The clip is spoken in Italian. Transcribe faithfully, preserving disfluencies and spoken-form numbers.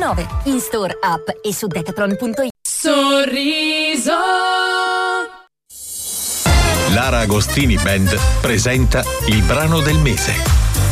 nove, in store, app e su decathlon punto it. Sorriso. Lara Agostini Band presenta il brano del mese.